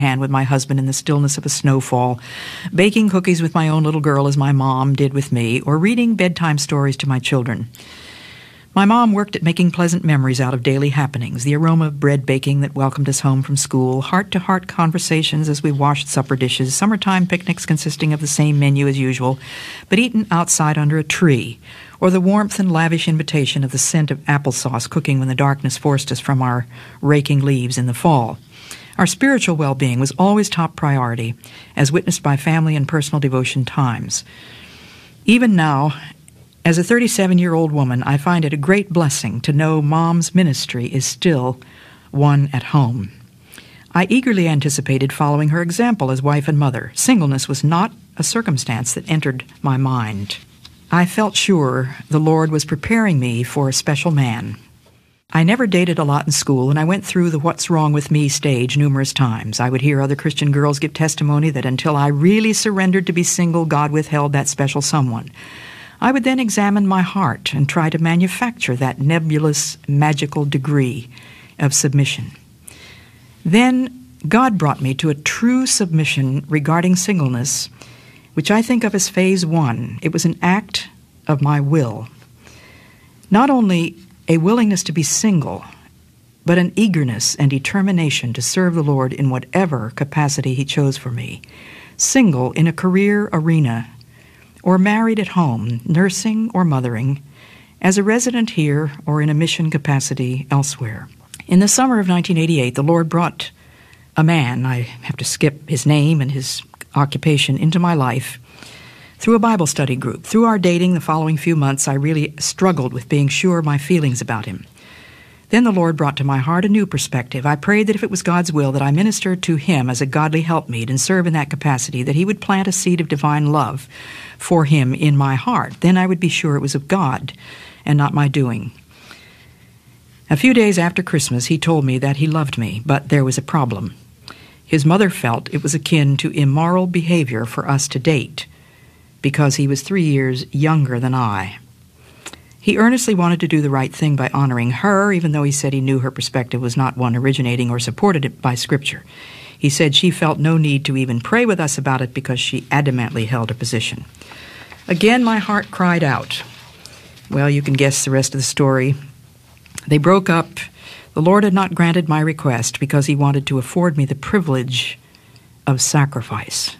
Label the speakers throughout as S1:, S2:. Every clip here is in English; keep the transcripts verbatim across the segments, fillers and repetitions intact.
S1: hand with my husband in the stillness of a snowfall, baking cookies with my own little girl as my mom did with me, or reading bedtime stories to my children. My mom worked at making pleasant memories out of daily happenings, the aroma of bread baking that welcomed us home from school, heart-to-heart conversations as we washed supper dishes, summertime picnics consisting of the same menu as usual, but eaten outside under a tree, or the warmth and lavish invitation of the scent of applesauce cooking when the darkness forced us from our raking leaves in the fall. Our spiritual well-being was always top priority, as witnessed by family and personal devotion times. Even now, as a thirty-seven-year-old woman, I find it a great blessing to know Mom's ministry is still one at home. I eagerly anticipated following her example as wife and mother. Singleness was not a circumstance that entered my mind. I felt sure the Lord was preparing me for a special man. I never dated a lot in school, and I went through the what's wrong with me stage numerous times. I would hear other Christian girls give testimony that until I really surrendered to be single, God withheld that special someone. I would then examine my heart and try to manufacture that nebulous, magical degree of submission. Then God brought me to a true submission regarding singleness, which I think of as phase one. It was an act of my will. Not only a willingness to be single, but an eagerness and determination to serve the Lord in whatever capacity He chose for me. Single in a career arena, or married at home, nursing or mothering, as a resident here or in a mission capacity elsewhere. In the summer of nineteen eighty-eight, the Lord brought a man, I have to skip his name and his occupation, into my life through a Bible study group. Through our dating the following few months, I really struggled with being sure of my feelings about him. Then the Lord brought to my heart a new perspective. I prayed that if it was God's will that I minister to him as a godly helpmeet and serve in that capacity, that he would plant a seed of divine love for him in my heart. Then I would be sure it was of God and not my doing. A few days after Christmas, he told me that he loved me, but there was a problem. His mother felt it was akin to immoral behavior for us to date, because he was three years younger than I. He earnestly wanted to do the right thing by honoring her, even though he said he knew her perspective was not one originating or supported by Scripture. He said she felt no need to even pray with us about it because she adamantly held her position. Again, my heart cried out. Well, you can guess the rest of the story. They broke up. The Lord had not granted my request because he wanted to afford me the privilege of sacrifice.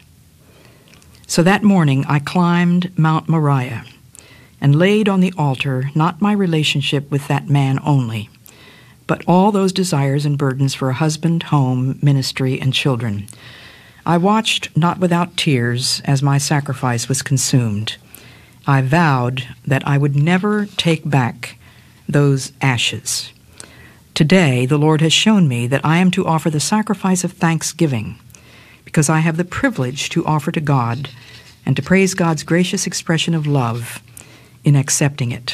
S1: So that morning I climbed Mount Moriah and laid on the altar not my relationship with that man only, but all those desires and burdens for a husband, home, ministry, and children. I watched, not without tears, as my sacrifice was consumed. I vowed that I would never take back those ashes. Today, the Lord has shown me that I am to offer the sacrifice of thanksgiving, because I have the privilege to offer to God and to praise God's gracious expression of love in accepting it.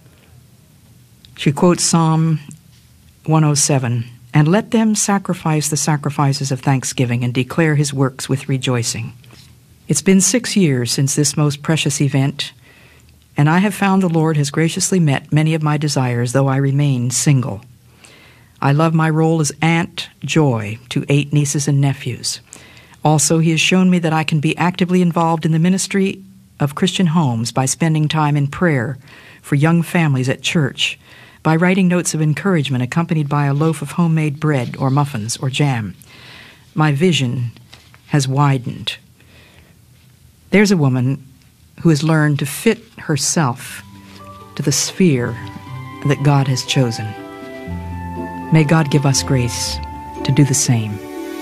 S1: She quotes Psalm one oh seven, "And let them sacrifice the sacrifices of thanksgiving and declare his works with rejoicing." It's been six years since this most precious event, and I have found the Lord has graciously met many of my desires, though I remain single. I love my role as Aunt Joy to eight nieces and nephews. Also, he has shown me that I can be actively involved in the ministry of Christian homes by spending time in prayer for young families at church, by writing notes of encouragement accompanied by a loaf of homemade bread or muffins or jam. My vision has widened. There's a woman who has learned to fit herself to the sphere that God has chosen. May God give us grace to do the same.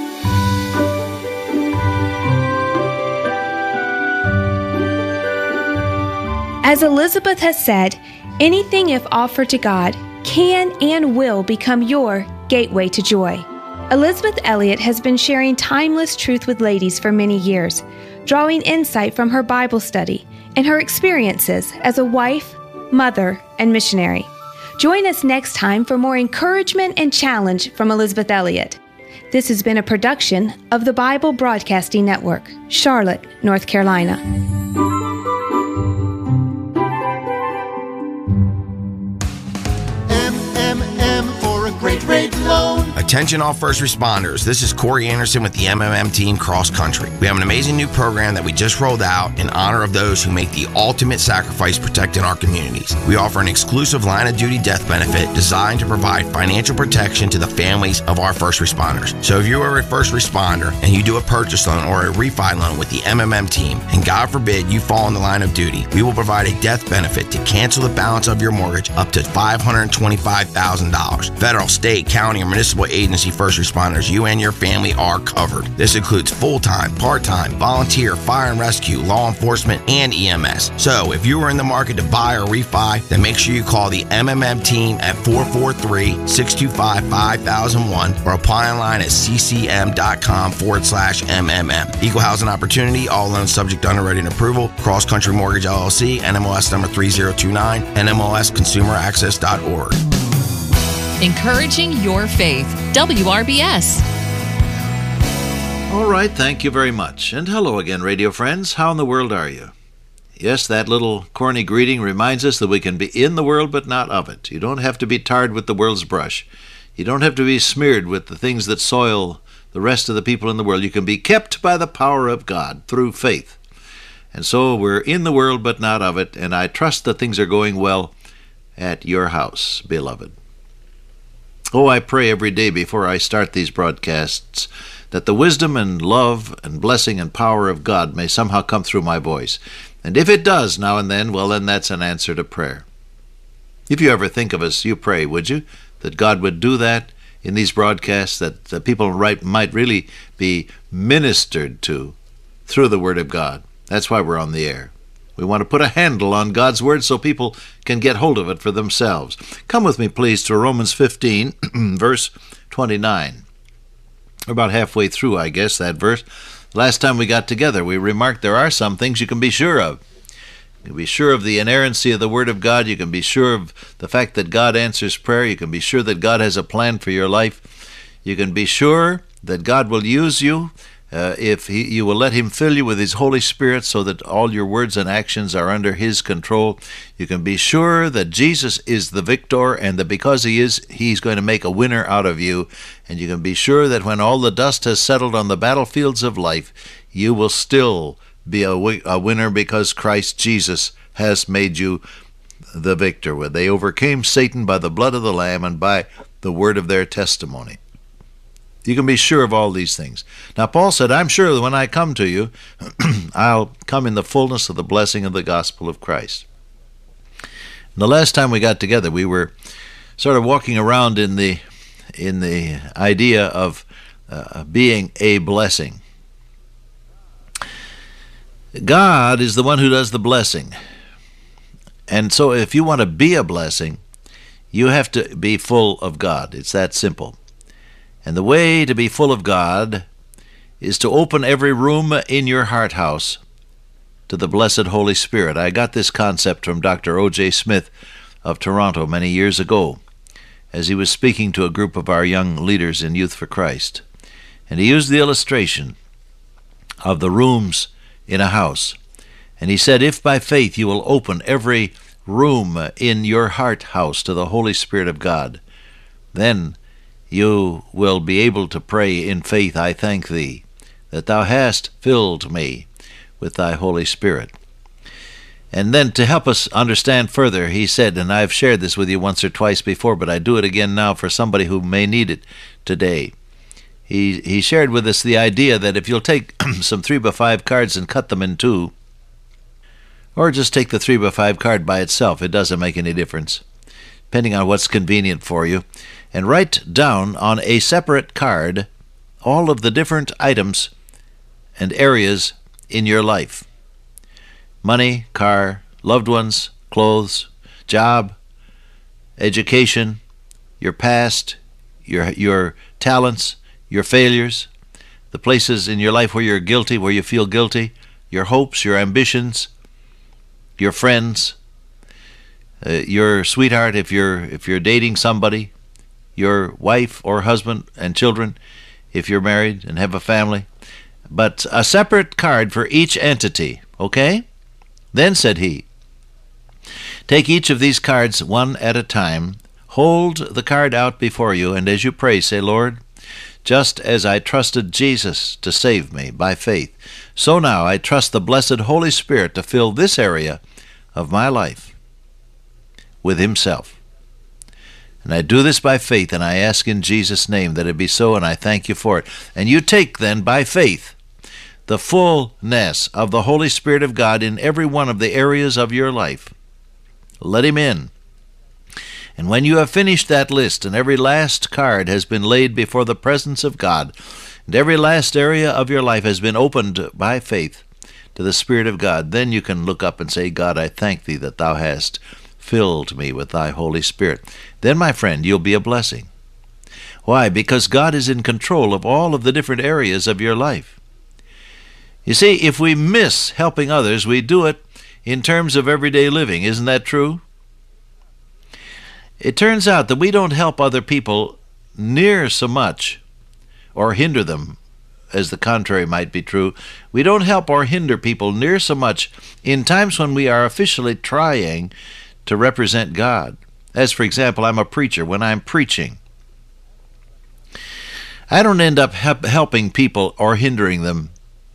S2: As Elizabeth has said, anything if offered to God can and will become your gateway to joy. Elizabeth Elliot has been sharing timeless truth with ladies for many years, drawing insight from her Bible study and her experiences as a wife, mother, and missionary. Join us next time for more encouragement and challenge from Elizabeth Elliot. This has been a production of the Bible Broadcasting Network, Charlotte, North Carolina.
S3: M M M for a great rate loan. Attention all first responders. This is Corey Anderson with the M M M Team Cross Country. We have an amazing new program that we just rolled out in honor of those who make the ultimate sacrifice protecting our communities. We offer an exclusive line of duty death benefit designed to provide financial protection to the families of our first responders. So if you are a first responder and you do a purchase loan or a refi loan with the M M M Team, and God forbid you fall in the line of duty, we will provide a death benefit to cancel the balance of your mortgage up to five hundred twenty-five thousand dollars. Federal, state, county, or municipal agency first responders, you and your family are covered. This includes full-time, part-time, volunteer, fire and rescue, law enforcement, and E M S. So if you are in the market to buy or refi, then make sure you call the M M M Team at four four three, six two five, five thousand one or apply online at ccm.com forward slash MMM. Equal housing opportunity, all loans subject to underwriting approval, Cross Country Mortgage L L C, N M L S number three zero two nine, N M L S consumer access dot org.
S4: Encouraging your faith. W R B S.
S5: All right, thank you very much. And hello again, radio friends. How in the world are you? Yes, that little corny greeting reminds us that we can be in the world but not of it. You don't have to be tarred with the world's brush. You don't have to be smeared with the things that soil the rest of the people in the world. You can be kept by the power of God through faith. And so we're in the world but not of it, and I trust that things are going well at your house, beloved. Oh, I pray every day before I start these broadcasts that the wisdom and love and blessing and power of God may somehow come through my voice. And if it does now and then, well, then that's an answer to prayer. If you ever think of us, you pray, would you, that God would do that in these broadcasts, that the people right, might really be ministered to through the Word of God. That's why we're on the air. We want to put a handle on God's Word so people can get hold of it for themselves. Come with me, please, to Romans fifteen, verse twenty-nine. We're about halfway through, I guess, that verse. Last time we got together, we remarked there are some things you can be sure of. You can be sure of the inerrancy of the Word of God. You can be sure of the fact that God answers prayer. You can be sure that God has a plan for your life. You can be sure that God will use you Uh, if he, you will let Him fill you with His Holy Spirit so that all your words and actions are under His control. You can be sure that Jesus is the victor, and that because He is, He's going to make a winner out of you. And you can be sure that when all the dust has settled on the battlefields of life, you will still be a, a winner because Christ Jesus has made you the victor. They overcame Satan by the blood of the Lamb and by the word of their testimony. You can be sure of all these things. Now, Paul said, I'm sure that when I come to you, I'll come in the fullness of the blessing of the gospel of Christ. And the last time we got together, we were sort of walking around in the in the idea of uh, being a blessing. God is the one who does the blessing. And so if you want to be a blessing, you have to be full of God. It's that simple. And the way to be full of God is to open every room in your heart house to the blessed Holy Spirit. I got this concept from Doctor O J Smith of Toronto many years ago as he was speaking to a group of our young leaders in Youth for Christ. And he used the illustration of the rooms in a house. And he said, if by faith you will open every room in your heart house to the Holy Spirit of God, then you will be able to pray in faith, I thank thee, that thou hast filled me with thy Holy Spirit. And then to help us understand further, he said, and I've shared this with you once or twice before, but I do it again now for somebody who may need it today. He, he shared with us the idea that if you'll take some three by five cards and cut them in two, or just take the three by five card by itself, it doesn't make any difference, depending on what's convenient for you, and write down on a separate card all of the different items and areas in your life. Money, car, loved ones, clothes, job, education, your past, your your talents, your failures, the places in your life where you're guilty, where you feel guilty, your hopes, your ambitions, your friends, uh, your sweetheart if you're if you're dating somebody, your wife or husband and children if you're married and have a family, but a separate card for each entity, okay? Then, said he, take each of these cards one at a time, hold the card out before you, and as you pray, say, Lord, just as I trusted Jesus to save me by faith, so now I trust the blessed Holy Spirit to fill this area of my life with himself. And I do this by faith, and I ask in Jesus' name that it be so, and I thank you for it. And you take then, by faith, the fullness of the Holy Spirit of God in every one of the areas of your life. Let him in. And when you have finished that list, and every last card has been laid before the presence of God, and every last area of your life has been opened by faith to the Spirit of God, then you can look up and say, God, I thank thee that thou hast filled me with thy Holy Spirit. Then, my friend, you'll be a blessing. Why? Because God is in control of all of the different areas of your life. You see, if we miss helping others, we do it in terms of everyday living. Isn't that true? It turns out that we don't help other people near so much, or hinder them, as the contrary might be true. We don't help or hinder people near so much in times when we are officially trying to represent God. As, for example, I'm a preacher. When I'm preaching, I don't end up help helping people or hindering them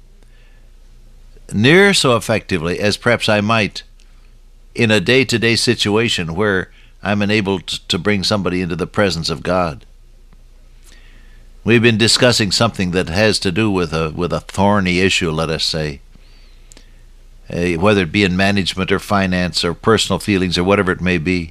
S5: near so effectively as perhaps I might in a day-to-day situation where I'm enabled to bring somebody into the presence of God. We've been discussing something that has to do with a with a thorny issue, let us say, uh, whether it be in management or finance or personal feelings or whatever it may be.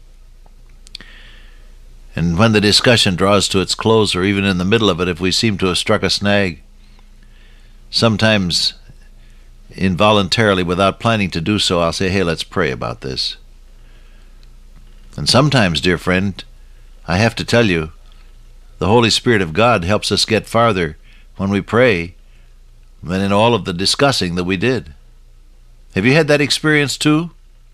S5: And when the discussion draws to its close, or even in the middle of it, if we seem to have struck a snag, sometimes involuntarily, without planning to do so, I'll say, hey, let's pray about this. And sometimes, dear friend, I have to tell you, the Holy Spirit of God helps us get farther when we pray than in all of the discussing that we did. Have you had that experience too?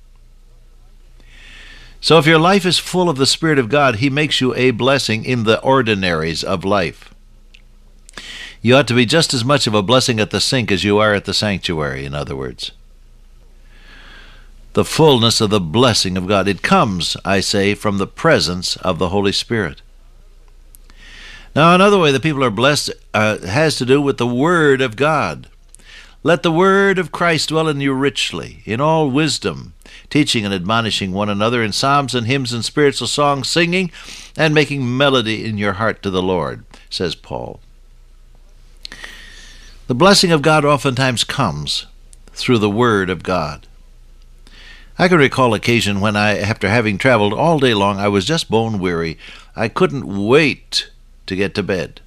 S5: So if your life is full of the Spirit of God, he makes you a blessing in the ordinaries of life. You ought to be just as much of a blessing at the sink as you are at the sanctuary, in other words. The fullness of the blessing of God. It comes, I say, from the presence of the Holy Spirit. Now, another way that people are blessed uh, has to do with the Word of God. Let the Word of Christ dwell in you richly, in all wisdom, teaching and admonishing one another in psalms and hymns and spiritual songs, singing and making melody in your heart to the Lord, says Paul. The blessing of God oftentimes comes through the Word of God. I can recall occasion when I, after having traveled all day long, I was just bone weary. I couldn't wait to get to bed.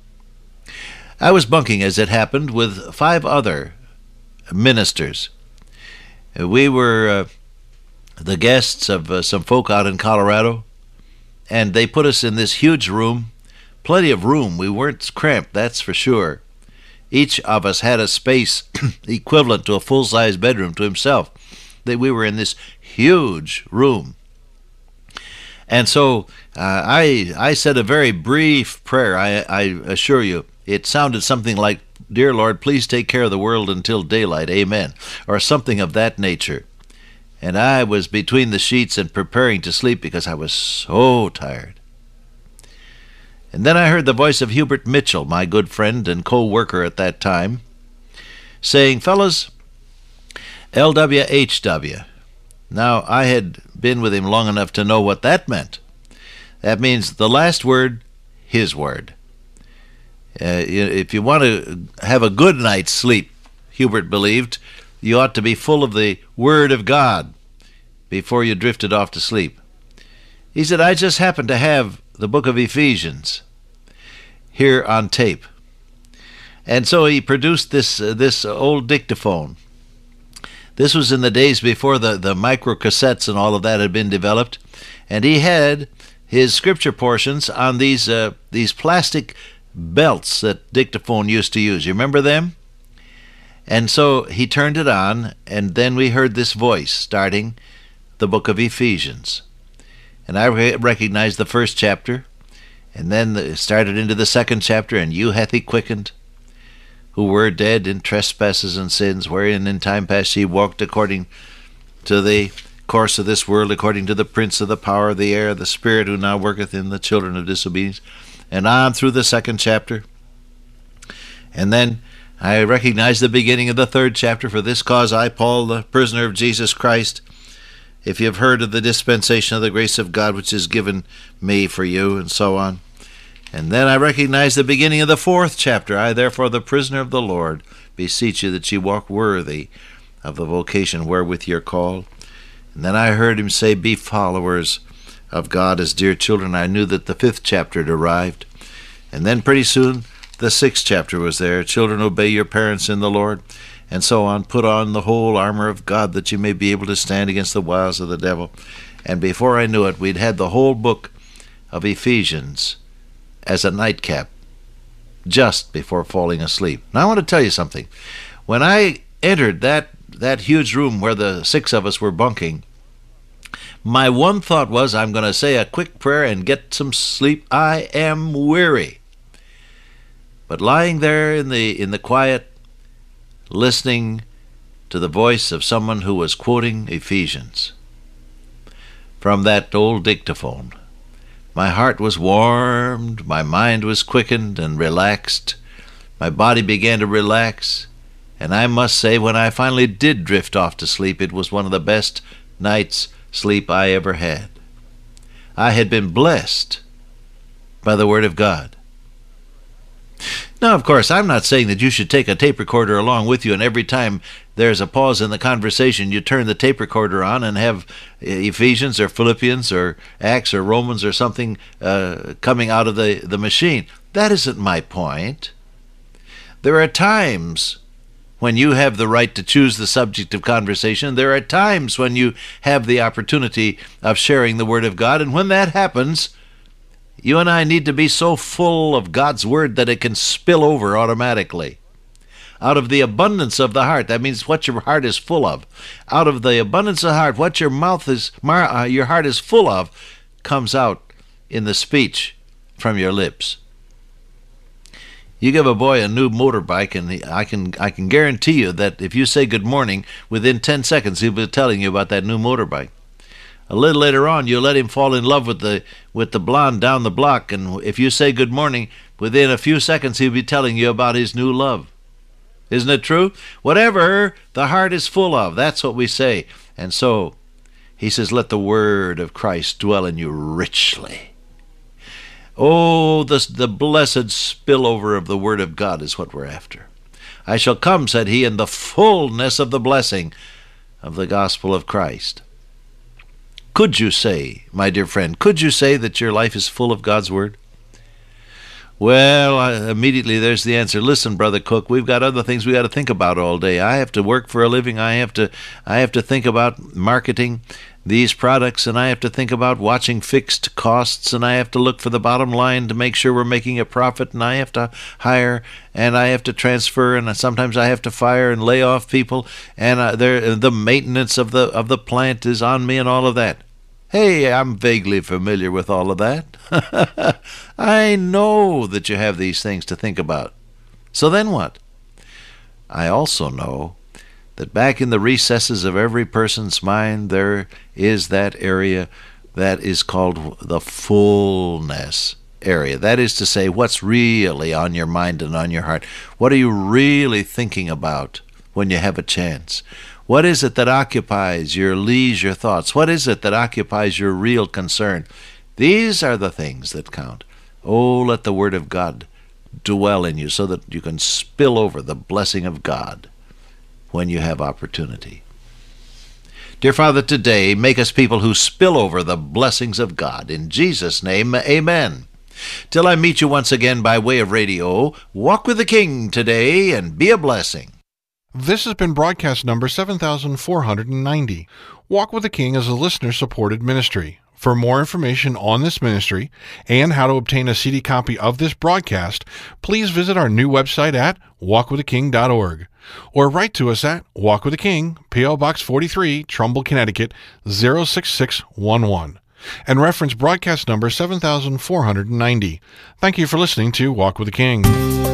S5: I was bunking, as it happened, with five other ministers. We were uh, the guests of uh, some folk out in Colorado, and they put us in this huge room, plenty of room. We weren't cramped, that's for sure. Each of us had a space equivalent to a full-size bedroom to himself. That we were in this huge room. And so uh, I I said a very brief prayer. I, I assure you, it sounded something like, Dear Lord, please take care of the world until daylight, amen, or something of that nature. And I was between the sheets and preparing to sleep because I was so tired. And then I heard the voice of Hubert Mitchell, my good friend and co-worker at that time, saying, fellas, L W H W. Now, I had been with him long enough to know what that meant. That means the last word, his word. Uh, if you want to have a good night's sleep, Hubert believed, you ought to be full of the Word of God before you drifted off to sleep. He said, I just happened to have the book of Ephesians here on tape. And so he produced this, uh, this old dictaphone. This was in the days before the, the microcassettes and all of that had been developed. And he had his scripture portions on these uh, these plastic belts that dictaphone used to use. You remember them? And so he turned it on, and then we heard this voice starting the book of Ephesians. And I re- recognized the first chapter, and then the, started into the second chapter, and you hath he quickened, who were dead in trespasses and sins, wherein in time past ye walked according to the course of this world, according to the prince of the power of the air, the spirit who now worketh in the children of disobedience, and on through the second chapter. And then I recognize the beginning of the third chapter. For this cause I, Paul, the prisoner of Jesus Christ, if you have heard of the dispensation of the grace of God which is given me for you, and so on. And then I recognize the beginning of the fourth chapter. I, therefore, the prisoner of the Lord, beseech you that ye walk worthy of the vocation wherewith ye are called. And then I heard him say, be followers of God as dear children. I knew that the fifth chapter had arrived. And then pretty soon the sixth chapter was there. Children, obey your parents in the Lord, and so on. Put on the whole armor of God that you may be able to stand against the wiles of the devil. And before I knew it, we'd had the whole book of Ephesians as a nightcap just before falling asleep. Now I want to tell you something. When I entered that, that huge room where the six of us were bunking, my one thought was, I'm going to say a quick prayer and get some sleep. I am weary. But lying there in the in the quiet, listening to the voice of someone who was quoting Ephesians from that old dictaphone, my heart was warmed, my mind was quickened and relaxed, my body began to relax, and I must say, when I finally did drift off to sleep, it was one of the best nights' sleep I ever had. I had been blessed by the Word of God. Now, of course, I'm not saying that you should take a tape recorder along with you, and every time there's a pause in the conversation, you turn the tape recorder on and have Ephesians or Philippians or Acts or Romans or something uh, coming out of the, the machine. That isn't my point. There are times when you have the right to choose the subject of conversation. There are times when you have the opportunity of sharing the Word of God, and when that happens, you and I need to be so full of God's Word that it can spill over automatically. Out of the abundance of the heart, that means what your heart is full of. Out of the abundance of the heart, what your mouth is, uh, your heart is full of, comes out in the speech from your lips. You give a boy a new motorbike, and he, I can I can guarantee you that if you say good morning, within ten seconds he'll be telling you about that new motorbike. A little later on, you let him fall in love with the with the blonde down the block, and if you say good morning, within a few seconds he'll be telling you about his new love. Isn't it true? Whatever the heart is full of, that's what we say. And so, he says, let the word of Christ dwell in you richly. Oh, the, the blessed spillover of the word of God is what we're after. I shall come, said he, in the fullness of the blessing of the gospel of Christ. Could you say, my dear friend, could you say that your life is full of God's Word? Well, uh, immediately there's the answer. Listen, Brother Cook, we've got other things we got to think about all day. I have to work for a living. I have to, I have to think about marketing these products, and I have to think about watching fixed costs, and I have to look for the bottom line to make sure we're making a profit, and I have to hire, and I have to transfer, and sometimes I have to fire and lay off people, and uh, there, the maintenance of the of the plant is on me and all of that. Hey, I'm vaguely familiar with all of that. I know that you have these things to think about. So then what? I also know that back in the recesses of every person's mind, there is that area that is called the fullness area. That is to say, what's really on your mind and on your heart? What are you really thinking about when you have a chance? What is it that occupies your leisure thoughts? What is it that occupies your real concern? These are the things that count. Oh, let the Word of God dwell in you so that you can spill over the blessing of God when you have opportunity. Dear Father, today, make us people who spill over the blessings of God. In Jesus' name, amen. Till I meet you once again by way of radio, walk with the King today and be a blessing.
S6: This has been broadcast number seven thousand four hundred ninety. Walk with the King is a listener-supported ministry. For more information on this ministry and how to obtain a C D copy of this broadcast, please visit our new website at walk with the king dot org or write to us at Walk with the King, P O Box forty-three, Trumbull, Connecticut, zero six six one one, and reference broadcast number seven thousand four hundred ninety. Thank you for listening to Walk with the King.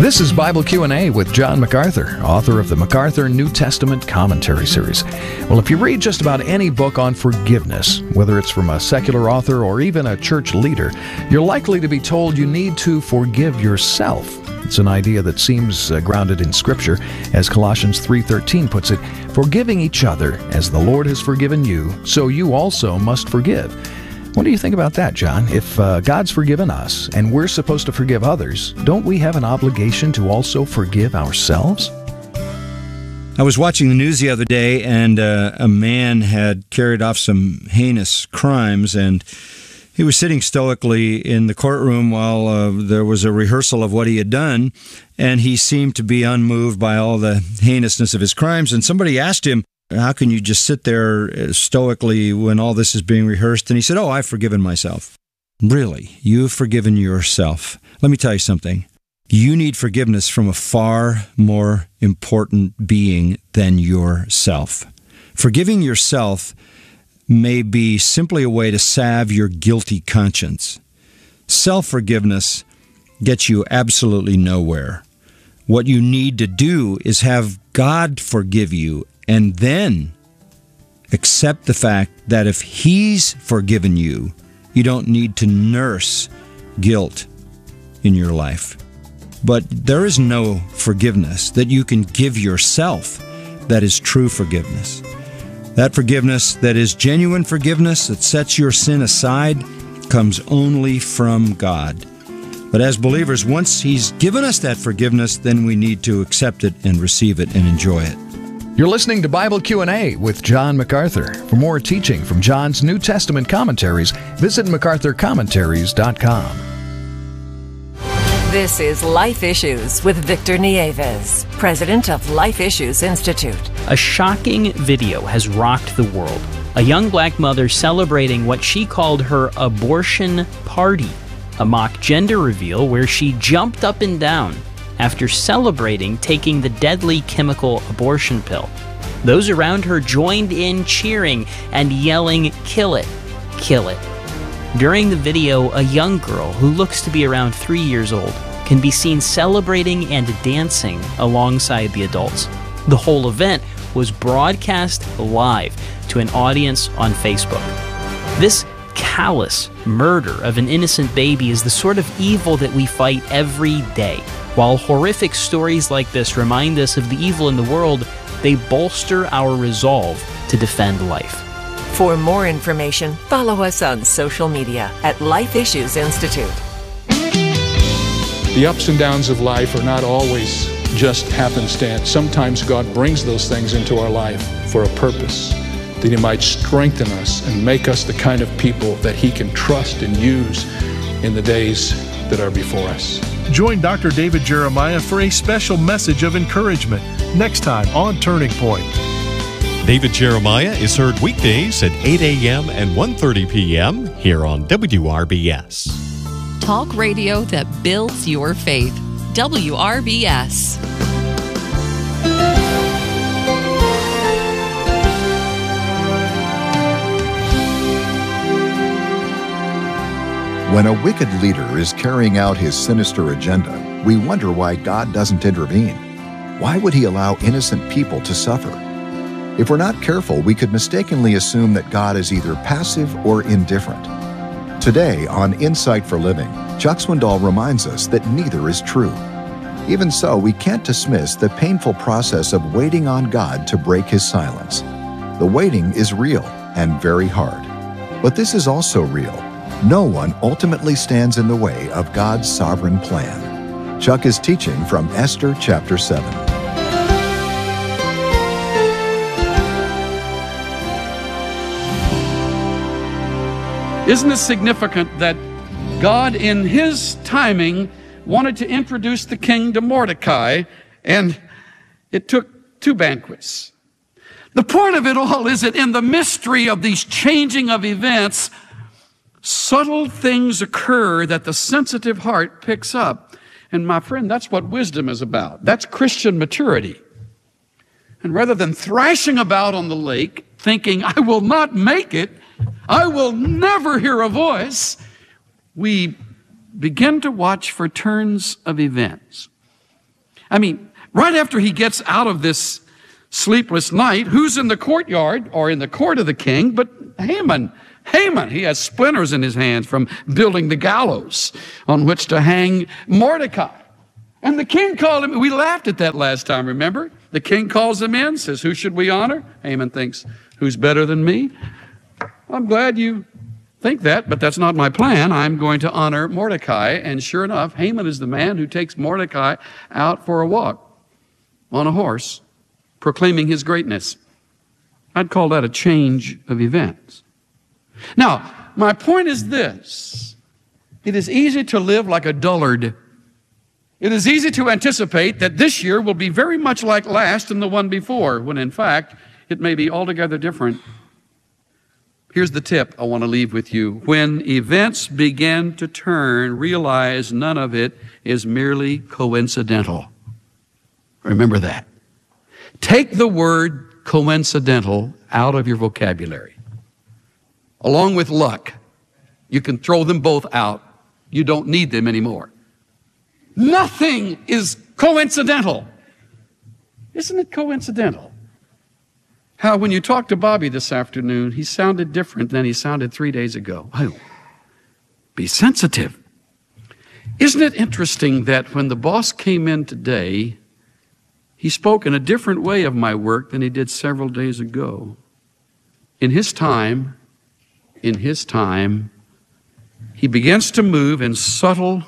S7: This is Bible Q and A with John MacArthur, author of the MacArthur New Testament Commentary Series. Well, if you read just about any book on forgiveness, whether it's from a secular author or even a church leader, you're likely to be told you need to forgive yourself. It's an idea that seems uh, grounded in Scripture. As Colossians three thirteen puts it, forgiving each other as the Lord has forgiven you, so you also must forgive. What do you think about that, John? If uh, God's forgiven us and we're supposed to forgive others, don't we have an obligation to also forgive ourselves?
S8: I was watching the news the other day, and uh, a man had carried off some heinous crimes, and he was sitting stoically in the courtroom while uh, there was a rehearsal of what he had done, and he seemed to be unmoved by all the heinousness of his crimes. And somebody asked him, how can you just sit there stoically when all this is being rehearsed? And he said, oh, I've forgiven myself. Really? You've forgiven yourself? Let me tell you something. You need forgiveness from a far more important being than yourself. Forgiving yourself may be simply a way to salve your guilty conscience. Self-forgiveness gets you absolutely nowhere. What you need to do is have God forgive you, and then accept the fact that if He's forgiven you, you don't need to nurse guilt in your life. But there is no forgiveness that you can give yourself that is true forgiveness. That forgiveness that is genuine forgiveness that sets your sin aside comes only from God. But as believers, once He's given us that forgiveness, then we need to accept it and receive it and enjoy it.
S7: You're listening to Bible Q and A with John MacArthur. For more teaching from John's New Testament commentaries, visit macarthur commentaries dot com.
S9: This is Life Issues with Victor Nieves, president of Life Issues Institute.
S10: A shocking video has rocked the world. A young black mother celebrating what she called her abortion party, a mock gender reveal where she jumped up and down after celebrating taking the deadly chemical abortion pill. Those around her joined in cheering and yelling, "Kill it, kill it." During the video, a young girl who looks to be around three years old can be seen celebrating and dancing alongside the adults. The whole event was broadcast live to an audience on Facebook. This callous murder of an innocent baby is the sort of evil that we fight every day. While horrific stories like this remind us of the evil in the world, they bolster our resolve to defend life.
S9: For more information, follow us on social media at Life Issues Institute.
S11: The ups and downs of life are not always just happenstance. Sometimes God brings those things into our life for a purpose, that He might strengthen us and make us the kind of people that He can trust and use in the days that are before us.
S12: Join Doctor David Jeremiah for a special message of encouragement next time on Turning Point.
S13: David Jeremiah is heard weekdays at eight a.m. and one thirty p.m. here on W R B S.
S4: Talk radio that builds your faith. W R B S.
S14: When a wicked leader is carrying out his sinister agenda, we wonder why God doesn't intervene. Why would He allow innocent people to suffer? If we're not careful, we could mistakenly assume that God is either passive or indifferent. Today, on Insight for Living, Chuck Swindoll reminds us that neither is true. Even so, we can't dismiss the painful process of waiting on God to break His silence. The waiting is real and very hard. But this is also real. No one ultimately stands in the way of God's sovereign plan. Chuck is teaching from Esther chapter seven.
S11: Isn't it significant that God, in His timing, wanted to introduce the king to Mordecai, and it took two banquets. The point of it all is that in the mystery of these changing of events, subtle things occur that the sensitive heart picks up. And my friend, that's what wisdom is about. That's Christian maturity. And rather than thrashing about on the lake, thinking, I will not make it, I will never hear a voice, we begin to watch for turns of events. I mean, right after he gets out of this sleepless night, who's in the courtyard or in the court of the king but Haman? Haman, he has splinters in his hands from building the gallows on which to hang Mordecai. And the king called him. We laughed at that last time, remember? The king calls him in, says, who should we honor? Haman thinks, who's better than me? I'm glad you think that, but that's not my plan. I'm going to honor Mordecai. And sure enough, Haman is the man who takes Mordecai out for a walk on a horse, proclaiming his greatness. I'd call that a change of events. Now, my point is this. It is easy to live like a dullard. It is easy to anticipate that this year will be very much like last and the one before, when in fact, it may be altogether different. Here's the tip I want to leave with you. When events begin to turn, realize none of it is merely coincidental. Remember that. Take the word coincidental out of your vocabulary. Along with luck, you can throw them both out. You don't need them anymore. Nothing is coincidental. Isn't it coincidental? How when you talked to Bobby this afternoon, he sounded different than he sounded three days ago. Oh, be sensitive. Isn't it interesting that when the boss came in today, he spoke in a different way of my work than he did several days ago? In his time, in his time, he begins to move in subtle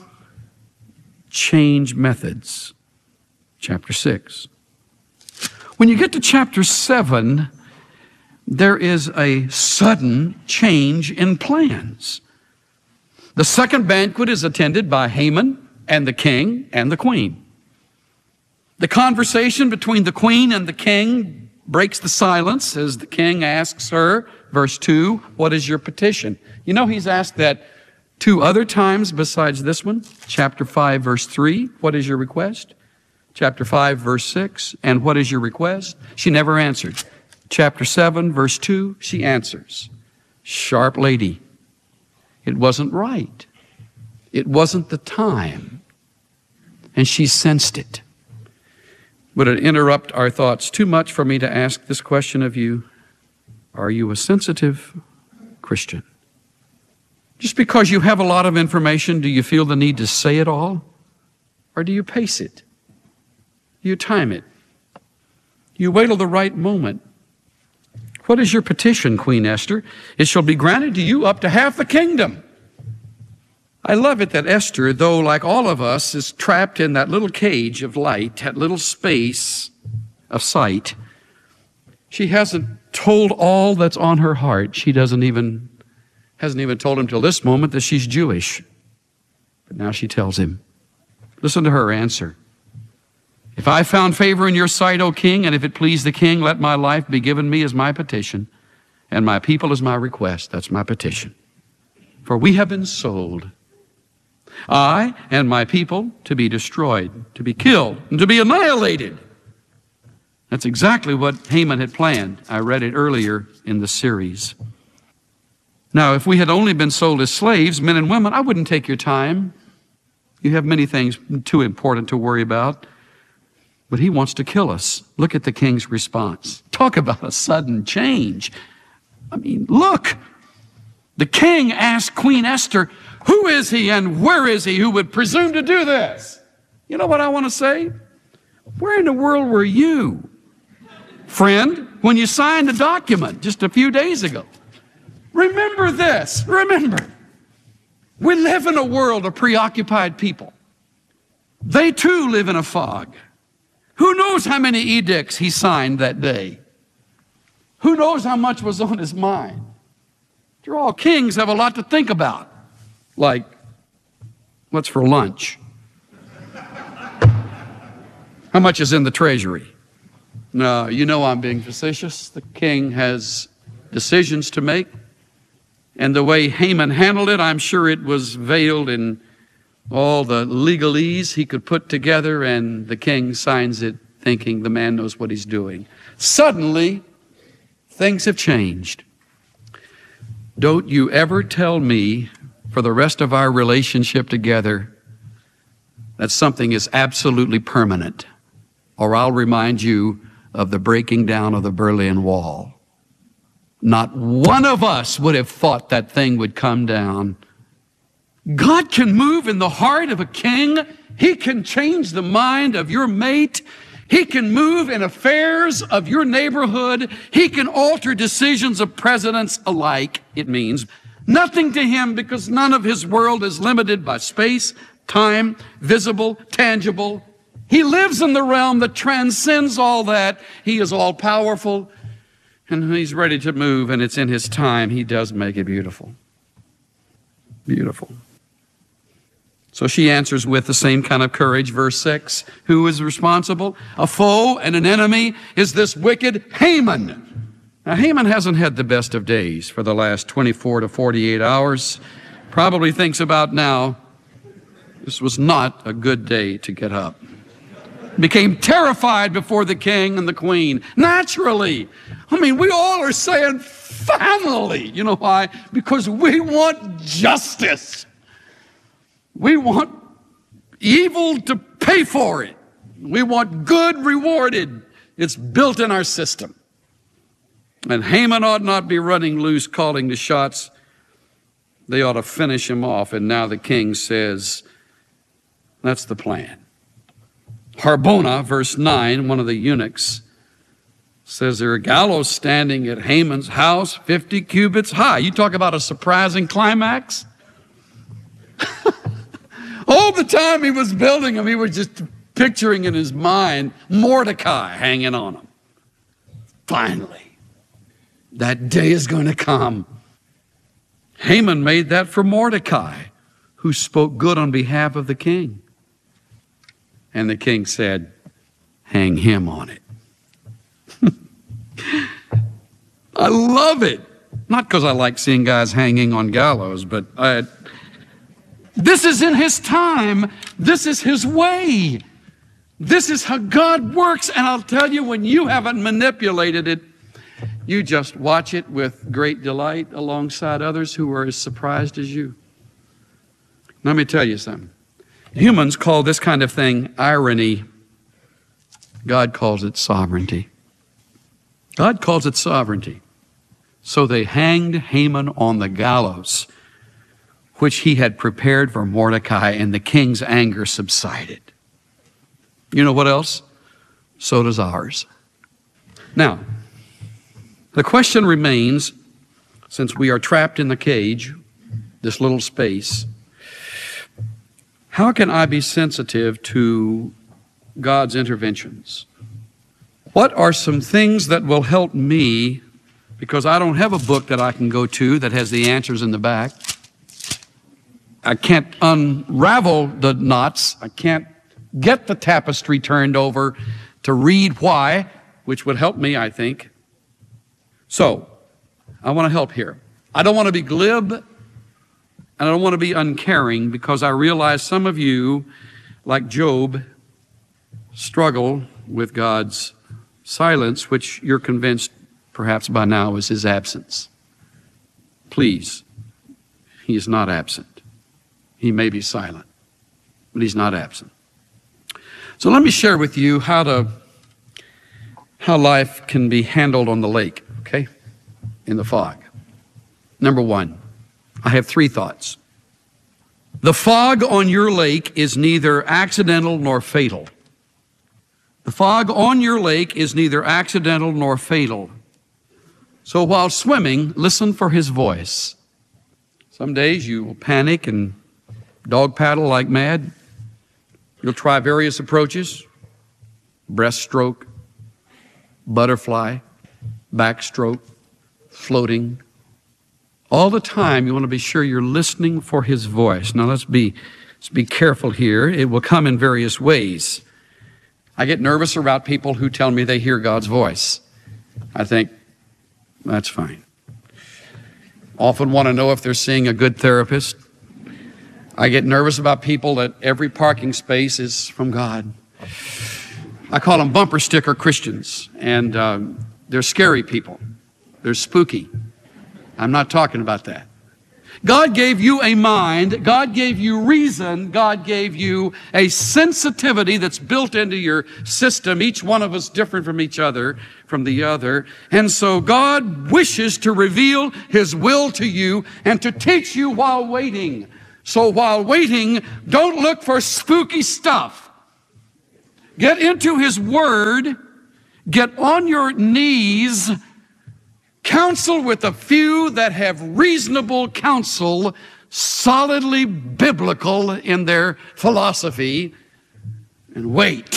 S11: change methods. Chapter six. When you get to chapter seven, there is a sudden change in plans. The second banquet is attended by Haman and the king and the queen. The conversation between the queen and the king breaks the silence as the king asks her, verse two, what is your petition? You know, he's asked that two other times besides this one. Chapter five, verse three, what is your request? Chapter five, verse six, and what is your request? She never answered. Chapter seven, verse two, she answers. Sharp lady. It wasn't right. It wasn't the time. And she sensed it. Would it interrupt our thoughts too much for me to ask this question of you? Are you a sensitive Christian? Just because you have a lot of information, do you feel the need to say it all? Or do you pace it? Do you time it? Do you wait till the right moment? What is your petition, Queen Esther? It shall be granted to you up to half the kingdom. I love it that Esther, though like all of us, is trapped in that little cage of light, that little space of sight. She hasn't told all that's on her heart. She doesn't even, hasn't even told him till this moment that she's Jewish. But now she tells him. Listen to her answer. If I found favor in your sight, O king, and if it please the king, let my life be given me as my petition, and my people as my request. That's my petition. For we have been sold, I and my people, to be destroyed, to be killed, and to be annihilated. That's exactly what Haman had planned. I read it earlier in the series. Now, if we had only been sold as slaves, men and women, I wouldn't take your time. You have many things too important to worry about. But he wants to kill us. Look at the king's response. Talk about a sudden change. I mean, look. The king asked Queen Esther, who is he and where is he who would presume to do this? You know what I want to say? Where in the world were you, friend, when you signed the document just a few days ago? Remember this. Remember. We live in a world of preoccupied people. They too live in a fog. Who knows how many edicts he signed that day? Who knows how much was on his mind? After all, kings have a lot to think about. Like, what's for lunch? How much is in the treasury? No, you know I'm being facetious. The king has decisions to make. And the way Haman handled it, I'm sure it was veiled in all the legalese he could put together, and the king signs it thinking the man knows what he's doing. Suddenly, things have changed. Don't you ever tell me for the rest of our relationship together that something is absolutely permanent. or I'll remind you of the breaking down of the Berlin Wall. Not one of us would have thought that thing would come down. God can move in the heart of a king. He can change the mind of your mate. He can move in affairs of your neighborhood. He can alter decisions of presidents alike, it means. Nothing to him, because none of his world is limited by space, time, visible, tangible. He lives in the realm that transcends all that. He is all powerful, and when he's ready to move, and it's in his time, he does make it beautiful. Beautiful. So she answers with the same kind of courage, verse six. Who is responsible? A foe and an enemy is this wicked Haman. Now, Haman hasn't had the best of days for the last twenty-four to forty-eight hours. Probably thinks about now, this was not a good day to get up. Became terrified before the king and the queen. Naturally. I mean, we all are saying, finally. You know why? Because we want justice. We want evil to pay for it. We want good rewarded. It's built in our system. And Haman ought not be running loose, calling the shots. They ought to finish him off. And now the king says, that's the plan. Harbona, verse nine, one of the eunuchs, says there are gallows standing at Haman's house, fifty cubits high. You talk about a surprising climax. All the time he was building them, he was just picturing in his mind Mordecai hanging on them. Finally, that day is going to come. Haman made that for Mordecai, who spoke good on behalf of the king. And the king said, hang him on it. I love it. Not because I like seeing guys hanging on gallows, but I, this is in his time. This is his way. This is how God works. And I'll tell you, when you haven't manipulated it, you just watch it with great delight alongside others who are as surprised as you. Let me tell you something. Humans call this kind of thing irony. God calls it sovereignty. God calls it sovereignty. So they hanged Haman on the gallows, which he had prepared for Mordecai, and the king's anger subsided. You know what else? So does ours. Now, the question remains, since we are trapped in the cage, this little space, how can I be sensitive to God's interventions? What are some things that will help me, because I don't have a book that I can go to that has the answers in the back. I can't unravel the knots. I can't get the tapestry turned over to read why, which would help me, I think. So, I want to help here. I don't want to be glib, and I don't want to be uncaring, because I realize some of you, like Job, struggle with God's silence, which you're convinced perhaps by now is his absence. Please, he is not absent. He may be silent, but he's not absent. So let me share with you how to how life can be handled on the lake, okay? In the fog. Number one, I have three thoughts. The fog on your lake is neither accidental nor fatal. The fog on your lake is neither accidental nor fatal. So while swimming, listen for his voice. Some days you will panic and dog paddle like mad. You'll try various approaches: breaststroke, butterfly, backstroke, floating. All the time you want to be sure you're listening for his voice. Now let's be, let's be careful here. It will come in various ways. I get nervous about people who tell me they hear God's voice. I think, that's fine. Often want to know if they're seeing a good therapist. I get nervous about people that every parking space is from God. I call them bumper sticker Christians, and um, they're scary people. They're spooky. I'm not talking about that. God gave you a mind. God gave you reason. God gave you a sensitivity that's built into your system. Each one of us different from each other, from the other. And so God wishes to reveal His will to you and to teach you while waiting. So while waiting, don't look for spooky stuff. Get into His Word. Get on your knees. Counsel with a few that have reasonable counsel, solidly biblical in their philosophy, and wait.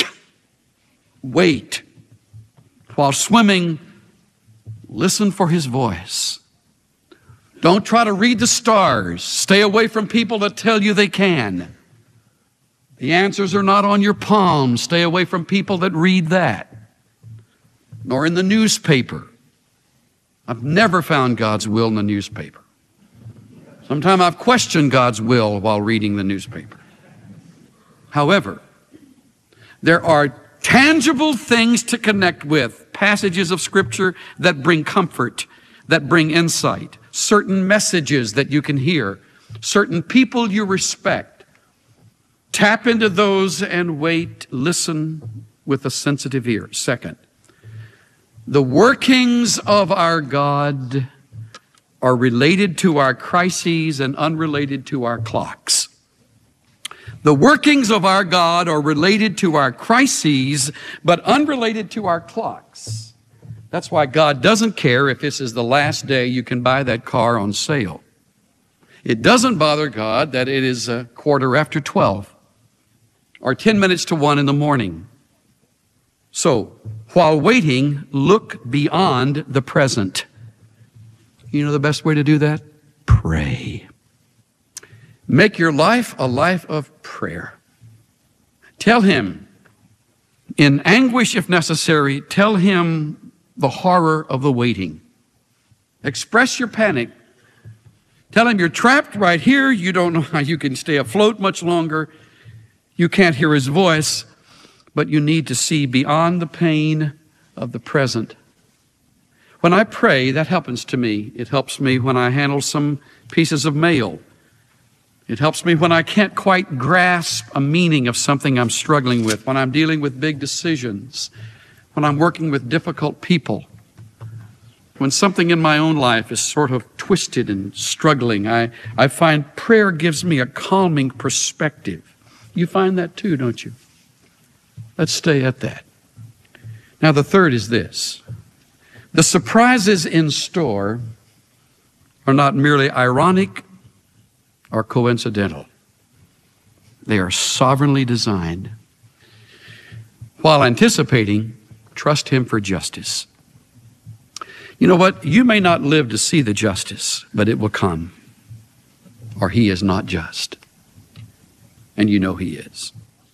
S11: Wait. While swimming, listen for His voice. Don't try to read the stars. Stay away from people that tell you they can. The answers are not on your palm. Stay away from people that read that. Nor in the newspaper. I've never found God's will in the newspaper. Sometimes I've questioned God's will while reading the newspaper. However, there are tangible things to connect with, passages of Scripture that bring comfort, that bring insight, certain messages that you can hear, certain people you respect. Tap into those and wait, listen with a sensitive ear. Second, the workings of our God are related to our crises and unrelated to our clocks. The workings of our God are related to our crises, but unrelated to our clocks. That's why God doesn't care if this is the last day you can buy that car on sale. It doesn't bother God that it is a quarter after twelve or ten minutes to one in the morning. So, while waiting, look beyond the present. You know the best way to do that? Pray. Make your life a life of prayer. Tell Him, in anguish if necessary, tell Him the horror of the waiting. Express your panic. Tell Him you're trapped right here. You don't know how you can stay afloat much longer. You can't hear His voice. But you need to see beyond the pain of the present. When I pray, that happens to me. It helps me when I handle some pieces of mail. It helps me when I can't quite grasp a meaning of something I'm struggling with, when I'm dealing with big decisions, when I'm working with difficult people, when something in my own life is sort of twisted and struggling. I, I find prayer gives me a calming perspective. You find that too, don't you? Let's stay at that. Now, the third is this. The surprises in store are not merely ironic or coincidental. They are sovereignly designed. While anticipating, trust Him for justice. You know what? You may not live to see the justice, but it will come. Or He is not just. And you know He is.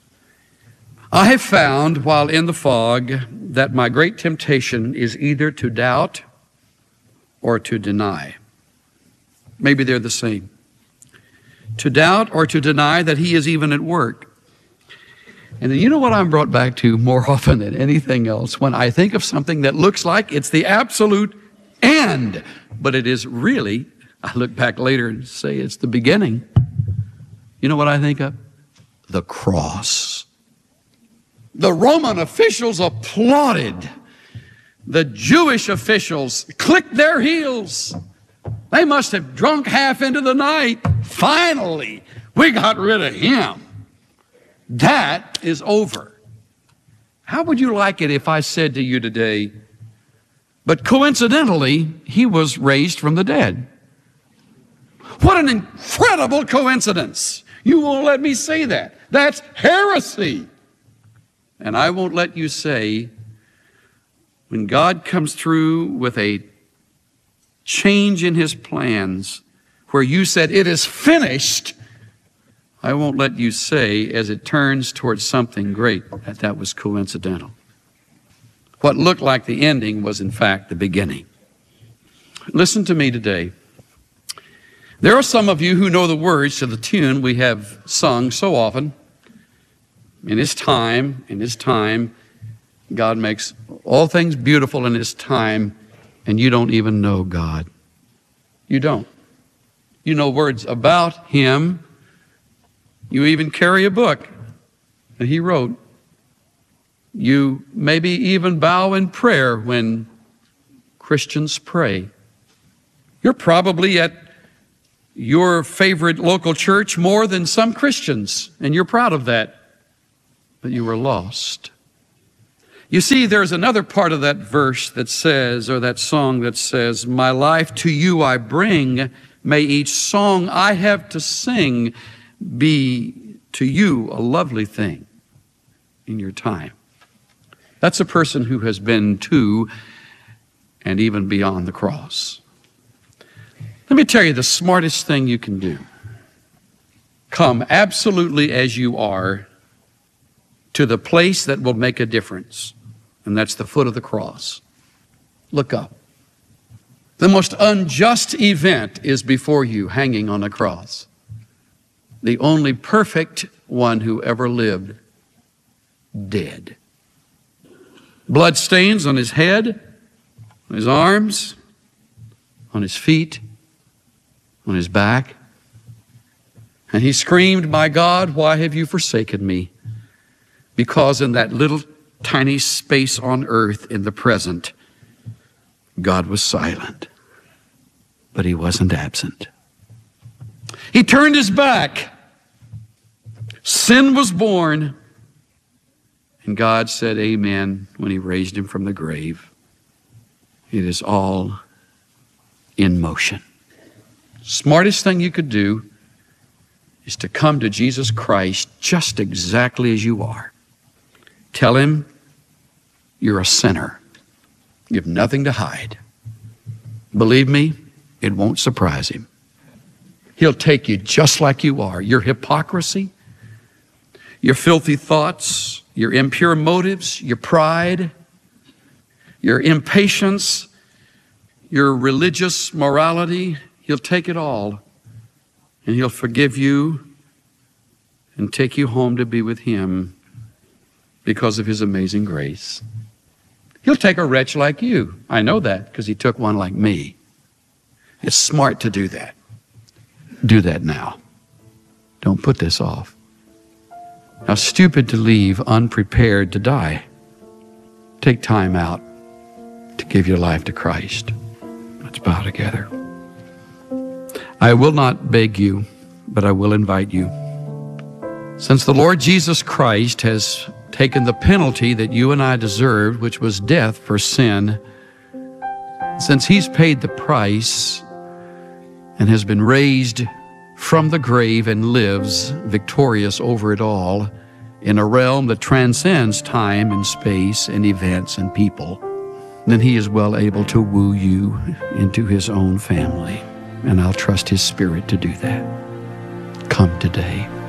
S11: I have found, while in the fog, that my great temptation is either to doubt or to deny. Maybe they're the same. To doubt or to deny that He is even at work. And then you know what I'm brought back to more often than anything else? When I think of something that looks like it's the absolute end, but it is really, I look back later and say it's the beginning. You know what I think of? The cross. The Roman officials applauded. The Jewish officials clicked their heels. They must have drunk half into the night. Finally, we got rid of him. That is over. How would you like it if I said to you today, but coincidentally, he was raised from the dead? What an incredible coincidence. You won't let me say that. That's heresy. And I won't let you say, when God comes through with a change in His plans, where you said, it is finished, I won't let you say, as it turns towards something great, that that was coincidental. What looked like the ending was, in fact, the beginning. Listen to me today. There are some of you who know the words to the tune we have sung so often. In His time, in His time, God makes all things beautiful in His time, and you don't even know God. You don't. You know words about him. You even carry a book that he wrote. You maybe even bow in prayer when Christians pray. You're probably at your favorite local church more than some Christians, and you're proud of that. But you were lost. You see, there's another part of that verse that says, or that song that says, my life to you I bring. May each song I have to sing be to you a lovely thing in your time. That's a person who has been to and even beyond the cross. Let me tell you the smartest thing you can do. Come absolutely as you are to the place that will make a difference, and that's the foot of the cross. Look up. The most unjust event is before you, hanging on a cross. The only perfect one who ever lived, dead. Blood stains on his head, on his arms, on his feet, on his back. And he screamed, my God, why have you forsaken me? Because in that little tiny space on earth in the present, God was silent, but he wasn't absent. He turned his back. Sin was born. And God said amen when he raised him from the grave. It is all in motion. Smartest thing you could do is to come to Jesus Christ just exactly as you are. Tell him you're a sinner. You have nothing to hide. Believe me, it won't surprise him. He'll take you just like you are. Your hypocrisy, your filthy thoughts, your impure motives, your pride, your impatience, your religious morality, he'll take it all and he'll forgive you and take you home to be with him because of his amazing grace. He'll take a wretch like you. I know that because he took one like me. It's smart to do that. Do that now. Don't put this off. How stupid to leave unprepared to die. Take time out to give your life to Christ. Let's bow together. I will not beg you, but I will invite you. Since the Lord Jesus Christ has taken the penalty that you and I deserved, which was death for sin, since he's paid the price and has been raised from the grave and lives victorious over it all in a realm that transcends time and space and events and people, then he is well able to woo you into his own family. And I'll trust his Spirit to do that. Come today.